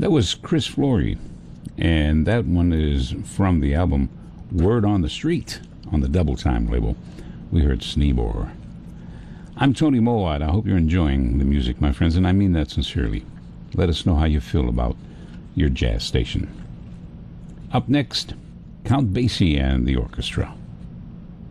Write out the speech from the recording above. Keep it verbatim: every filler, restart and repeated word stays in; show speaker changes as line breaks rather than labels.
That was Chris Flory, and that one is from the album Word on the Street on the Double Time label. We heard Sneebor. I'm Tony Mowat. I hope you're enjoying the music, my friends, and I mean that sincerely. Let us know how you feel about your jazz station. Up next, Count Basie and the orchestra.